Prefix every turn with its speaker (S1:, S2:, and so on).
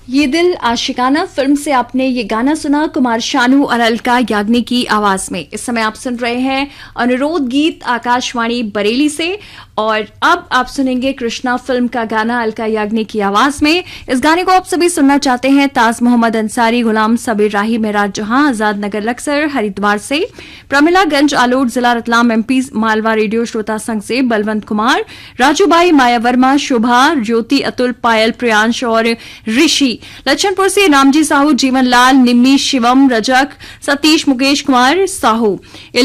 S1: ये दिल आशिकाना फिल्म से आपने ये गाना सुना कुमार शानू और अलका याग्निक की आवाज में। इस समय आप सुन रहे हैं अनुरोध गीत आकाशवाणी बरेली से और अब आप सुनेंगे कृष्णा फिल्म का गाना अलका याग्निक की आवाज में। इस गाने को आप सभी सुनना चाहते हैं ताज मोहम्मद अंसारी, गुलाम सबीर राही, मेराज जहां, आजाद नगर लक्सर हरिद्वार से, प्रमिलागंज आलोट जिला रतलाम एमपी मालवा रेडियो श्रोता संघ से बलवंत कुमार, राजूबाई, माया वर्मा, शुभा, ज्योति, अतुल, पायल, प्रियांश और ऋषि, लच्छनपुर से रामजी साहू, जीवन लाल, निम्मी, शिवम, रजक, सतीश, मुकेश कुमार साहू।